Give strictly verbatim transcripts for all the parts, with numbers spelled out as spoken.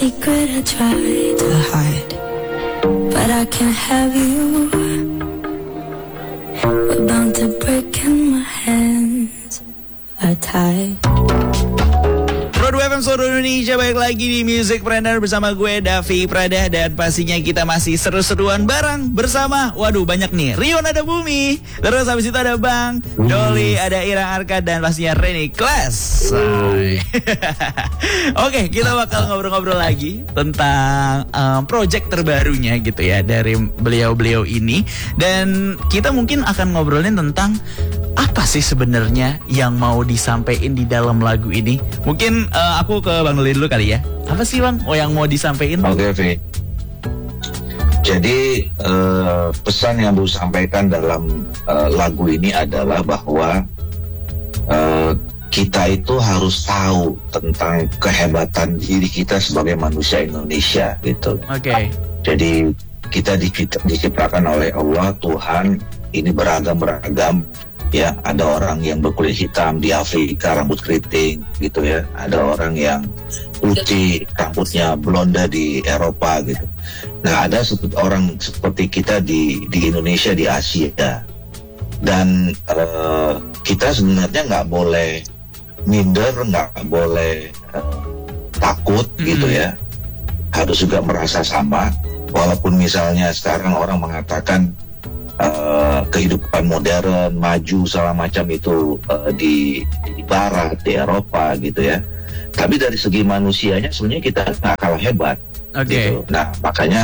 Secret I try to hide, but I can't have you. We're bound to break and my hands are tied. Pro dua F M seluruh Indonesia, balik lagi di Musicpreneur bersama gue Davi Prada. Dan pastinya kita masih seru-seruan bareng bersama, waduh banyak nih, Rion ada Bumi, terus habis itu ada Bang Doli, ada Irang Arka, dan pastinya Reni Class. Oke, kita bakal ngobrol-ngobrol lagi tentang um, project terbarunya gitu ya dari beliau-beliau ini. Dan kita mungkin akan ngobrolin tentang apa sih sebenarnya yang mau disampaikan di dalam lagu ini. Mungkin uh, aku ke Bang Doli dulu kali ya. Apa sih Bang oh yang mau disampaikan? Oke, okay, jadi uh, pesan yang mau sampaikan dalam uh, lagu ini adalah bahwa uh, kita itu harus tahu tentang kehebatan diri kita sebagai manusia Indonesia gitu. Oke. Okay. Jadi kita diciptakan oleh Allah, Tuhan ini beragam-beragam. Ya, ada orang yang berkulit hitam di Afrika, rambut keriting gitu ya. Ada orang yang putih, rambutnya blonda di Eropa gitu. Nah, ada orang seperti kita di di Indonesia, di Asia. Dan uh, kita sebenarnya nggak boleh minder, nggak boleh uh, takut mm-hmm. gitu ya. Harus juga merasa sama. Walaupun misalnya sekarang orang mengatakan Uh, kehidupan modern, maju segala macam itu uh, di, di Barat, di Eropa gitu ya. Tapi dari segi manusianya sebenarnya kita nggak kalah hebat. Oke. Okay. Gitu. Nah makanya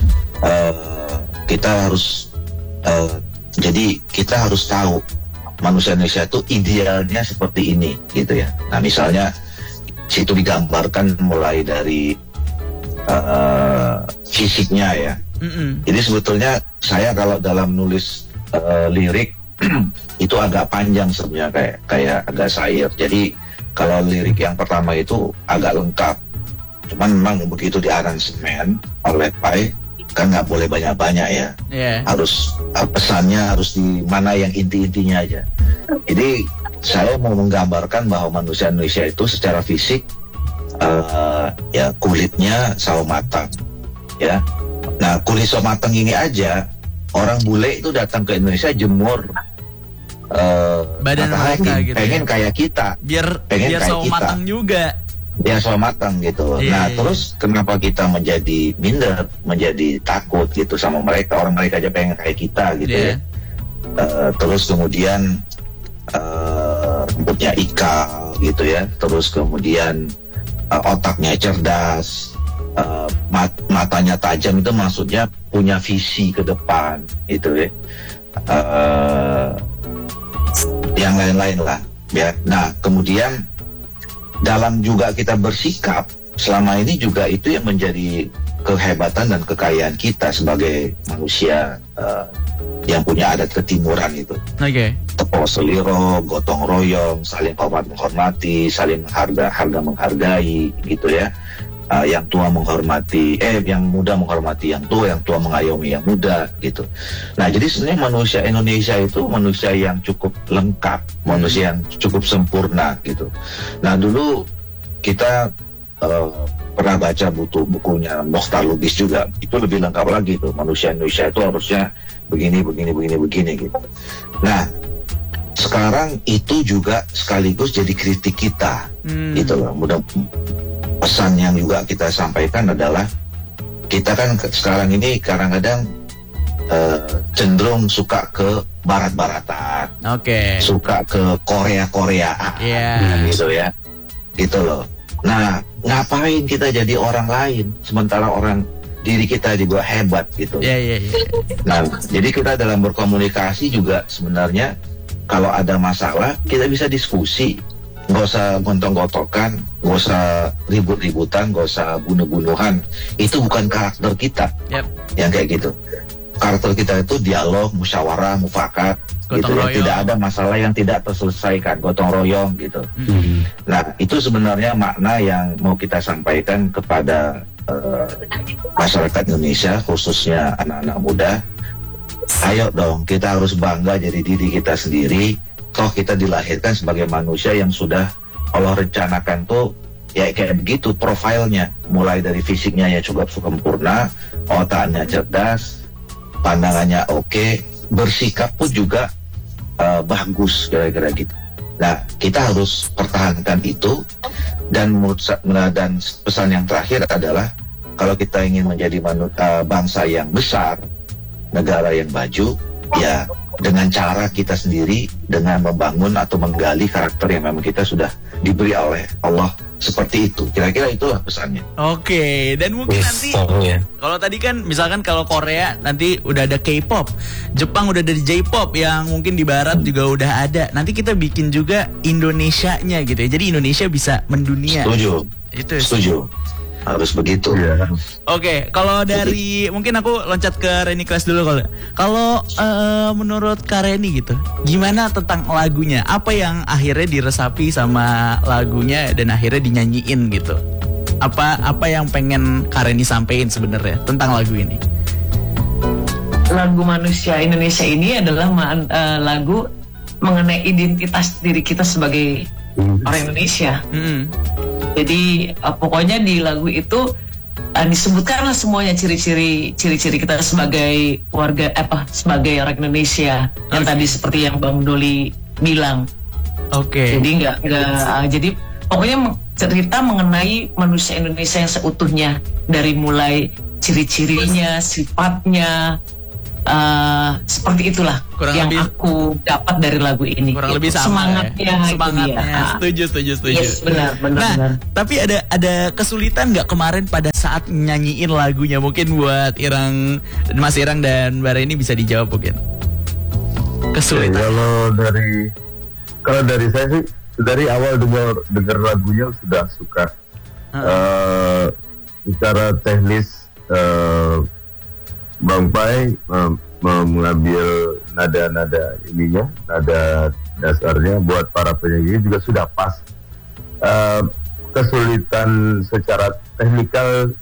uh, kita harus uh, jadi kita harus tahu manusia Indonesia itu idealnya seperti ini gitu ya. Nah misalnya situ digambarkan mulai dari uh, fisiknya ya. Mm-mm. Jadi sebetulnya saya kalau dalam nulis uh, lirik itu agak panjang sebenarnya, kayak kayak agak syair. Jadi kalau lirik yang pertama itu agak lengkap. Cuman memang begitu di aransemen oleh Pai kan nggak boleh banyak-banyak ya. Yeah. Harus uh, pesannya harus di mana yang inti-intinya aja. Jadi saya mau menggambarkan bahwa manusia Indonesia itu secara fisik uh, ya kulitnya sawo matang ya. Nah kulit sawo matang ini aja orang bule itu datang ke Indonesia jemur uh, badan mereka gitu pengen ya? Kayak kita biar pengen biar sawo matang juga biar sawo matang gitu. Yeah, nah yeah. Terus kenapa kita menjadi minder, menjadi takut gitu sama mereka, orang mereka aja pengen kayak kita gitu yeah. ya uh, terus kemudian uh, rambutnya ikal gitu ya, terus kemudian uh, otaknya cerdas, Uh, mat, matanya tajam, itu maksudnya punya visi ke depan itu ya, uh, yang lain-lain lah ya. Nah kemudian dalam juga kita bersikap selama ini juga itu yang menjadi kehebatan dan kekayaan kita sebagai manusia uh, yang punya adat ketimuran itu. Oke. Okay. Tepo seliro, gotong royong, saling hormat menghormati, saling harga harga menghargai gitu ya. Uh, yang tua menghormati, eh yang muda menghormati yang tua, yang tua mengayomi yang muda gitu. Nah jadi sebenarnya manusia Indonesia itu manusia yang cukup lengkap, manusia yang cukup sempurna gitu. Nah dulu kita uh, pernah baca buku bukunya Mokhtar Lubis juga, itu lebih lengkap lagi tuh, manusia Indonesia itu harusnya begini begini begini begini gitu. Nah sekarang itu juga sekaligus jadi kritik kita hmm. gitu loh. Mudah pesan yang juga kita sampaikan adalah kita kan sekarang ini kadang-kadang uh, cenderung suka ke barat-baratan, okay. suka ke Korea-Koreaan, yeah. gitu ya, gitu loh. Nah, ngapain kita jadi orang lain sementara orang diri kita juga hebat gitu. Yeah, yeah, yeah. Nah, jadi kita dalam berkomunikasi juga sebenarnya kalau ada masalah kita bisa diskusi. Nggak usah gontong-gontokan, nggak usah ribut-ributan, nggak usah bunuh-bunuhan. Itu bukan karakter kita, yep. yang kayak gitu. Karakter kita itu dialog, musyawarah, mufakat, gitu ya. Tidak ada masalah yang tidak terselesaikan, gotong royong gitu. Mm-hmm. Nah itu sebenarnya makna yang mau kita sampaikan kepada uh, masyarakat Indonesia, khususnya anak-anak muda. Ayo dong, kita harus bangga jadi diri kita sendiri. Toh kita dilahirkan sebagai manusia yang sudah Allah rencanakan tuh ya kayak begitu profilnya, mulai dari fisiknya ya cukup sempurna, otaknya cerdas, pandangannya oke, bersikap pun juga uh, bagus kira-kira gitu. Nah, kita harus pertahankan itu. Dan dan pesan yang terakhir adalah kalau kita ingin menjadi manu, uh, bangsa yang besar, negara yang maju, ya dengan cara kita sendiri, dengan membangun atau menggali karakter yang memang kita sudah diberi oleh Allah seperti itu. Kira-kira itulah pesannya. Oke, dan mungkin Yes, nanti ya. kalau tadi kan misalkan kalau Korea nanti udah ada K-pop, Jepang udah ada J-pop, yang mungkin di barat juga udah ada. Nanti kita bikin juga Indonesianya gitu ya. Jadi Indonesia bisa mendunia. Setuju. Itu Setuju. Harus begitu. Iya. Oke, kalau dari mungkin aku loncat ke Reni Kelas dulu kalau. Kalau eh, menurut Kak Reni gitu, gimana tentang lagunya? Apa yang akhirnya diresapi sama lagunya dan akhirnya dinyanyiin gitu? Apa apa yang pengen Kak Reni sampein sebenarnya tentang lagu ini? Lagu Manusia Indonesia ini adalah ma- uh, lagu mengenai identitas diri kita sebagai orang Indonesia. Hmm. Jadi uh, pokoknya di lagu itu uh, disebutkanlah semuanya ciri-ciri ciri-ciri kita sebagai warga apa sebagai orang Indonesia yang Okay. tadi seperti yang Bang Doli bilang. Oke. Jadi nggak nggak uh, jadi pokoknya me- cerita mengenai manusia Indonesia yang seutuhnya dari mulai ciri-cirinya, sifatnya. Uh, seperti itulah Kurang yang lebih- aku dapat dari lagu ini. Kurang Gitu. lebih sama semangatnya, ya. itu Semangatnya. dia. Setuju, setuju, setuju. Yes, benar, benar, Nah, benar. tapi ada ada kesulitan nggak kemarin pada saat nyanyiin lagunya? Mungkin buat Irang, Mas Irang dan Mbak Reni bisa dijawab mungkin. Oke, Kesulitan. kalau dari kalau dari saya sih dari awal dengar dengar lagunya sudah suka. Eh, secara teknis eh, Bang Pai mem- mem- mengambil nada-nada ininya, nada dasarnya buat para penyanyi juga sudah pas. Eh, kesulitan secara teknikal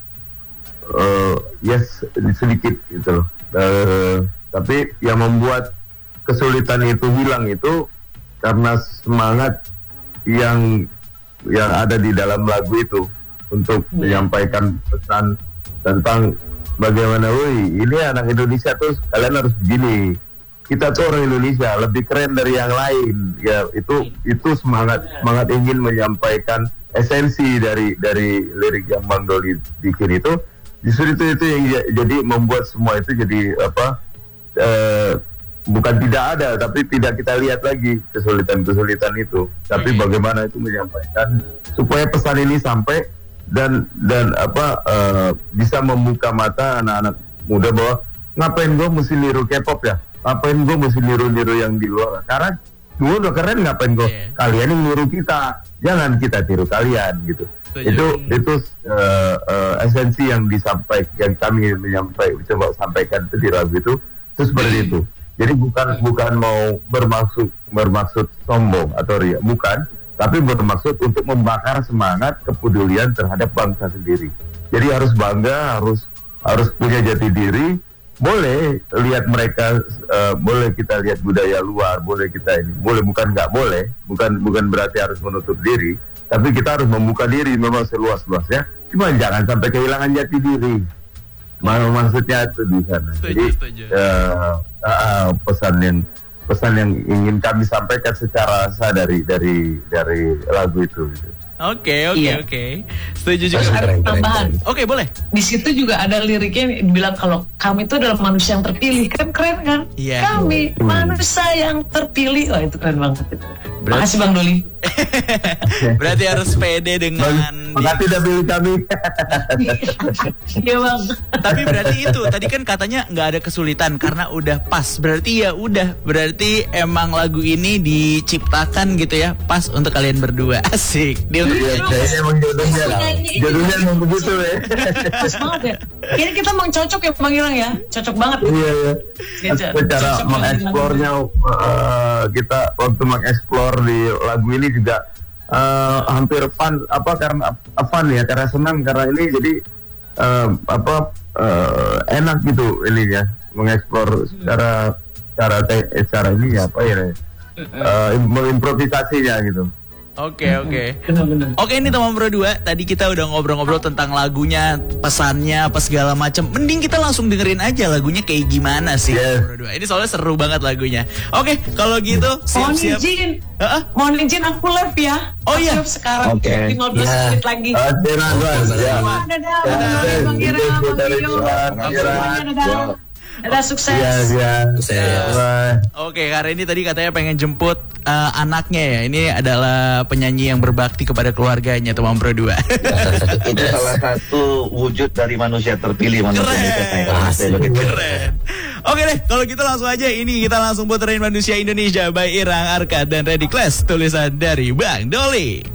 eh, yes sedikit gitu loh. Eh, tapi yang membuat kesulitan itu hilang itu karena semangat yang yang ada di dalam lagu itu untuk menyampaikan pesan tentang bagaimana, woi ini anak Indonesia tuh kalian harus begini, kita tuh orang Indonesia lebih keren dari yang lain ya. Itu itu semangat semangat ingin menyampaikan esensi dari dari lirik yang Bang Doli bikin itu. Justru itu itu yang j- jadi membuat semua itu jadi apa, eh, bukan tidak ada tapi tidak kita lihat lagi kesulitan-kesulitan itu, tapi bagaimana itu menyampaikan supaya pesan ini sampai dan dan apa uh, bisa membuka mata anak-anak muda bahwa ngapain gue mesti niru K-pop ya, ngapain gue mesti niru-niru yang di luar, karena gue udah keren, ngapain gue Yeah. kalian yang niru kita, jangan kita tiru kalian gitu. Setuju. Itu itu uh, uh, esensi yang disampaikan, yang kami menyampaikan coba sampaikan itu di lagu itu itu seperti itu. Jadi bukan bukan mau bermaksud bermaksud sombong atau ria, bukan, tapi bermaksud untuk membakar semangat kepedulian terhadap bangsa sendiri. Jadi harus bangga, harus harus punya jati diri. Boleh lihat mereka, uh, boleh kita lihat budaya luar, boleh kita ini, boleh bukan nggak boleh, bukan bukan berarti harus menutup diri, tapi kita harus membuka diri memang seluas-luasnya. Cuma jangan sampai kehilangan jati diri. Mau maksudnya itu di sana. Setuju, Jadi setuju. uh, uh, pesan yang pesan yang ingin kami sampaikan secara sah dari dari dari lagu itu. Gitu. Oke, oke, Iya. oke. Setuju juga. Keren, keren, Tambahan. keren. Oke, boleh. Di situ juga ada liriknya yang bilang kalau kami itu adalah manusia yang terpilih, kan keren kan? Iya. Kami manusia yang terpilih, wah itu keren banget. Berat- Makasih Bang Doli. Berarti harus pede dengan Makasih udah pilih kami. Iya Bang. Tapi berarti itu tadi kan katanya nggak ada kesulitan karena udah pas. Berarti ya udah. Berarti emang lagu ini diciptakan gitu ya pas untuk kalian berdua. Asik. Dia untuk Iya, kayaknya emang jodohnya, jodohnya emang begitu ya. Pas banget ya. Ini kita emang cocok ya Bang Irang ya. Cocok banget. Iya, iya. Cocok- Secara cocok mengeksplornya, eh, kita waktu mengeksplor di lagu ini juga eh, hampir fun, apa karena uh, fun ya, karena senang karena ini jadi eh, apa eh, enak gitu ininya mengeksplor secara secara te- secara ini ya apa ya, eh, im- mengimprovisasinya gitu. Oke oke. Benar-benar. Oke ini teman Pro dua, tadi kita udah ngobrol-ngobrol tentang lagunya, pesannya, apa segala macam. Mending kita langsung dengerin aja lagunya kayak gimana sih Yes. Pro dua. Ini soalnya seru banget lagunya. Oke, kalau gitu Mohon siap-siap. izin, Heeh. mohon izin aku live ya. Oh, Aku iya. live sekarang Oke. lima belas Ya. menit lagi. Oke, Nagos. Ya. Wah, dadah, Ya, dadah, Bang Ira, itu Bang dari Rio. Tuhan, Bang Ira. semuanya, dadah. Dadah, sukses. Iya, iya. Sukses. Bye. Oke, karena ini tadi katanya pengen jemput eh, anaknya ya. Ini adalah penyanyi yang berbakti kepada keluarganya teman Pro dua. Itu salah satu wujud dari manusia terpilih manusia Keren. Indonesia saya. Asik. Keren. Oke deh, kalau gitu langsung aja ini kita langsung puterin Manusia Indonesia by Irang Arkad dan Ready Class, tulisan dari Bang Doli.